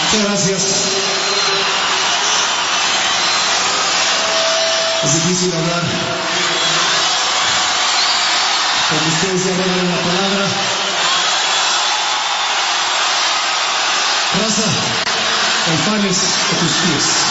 Muchas gracias. Es difícil hablar cuando ustedes ya me dan la palabra. Raza, Caifanes a tus pies.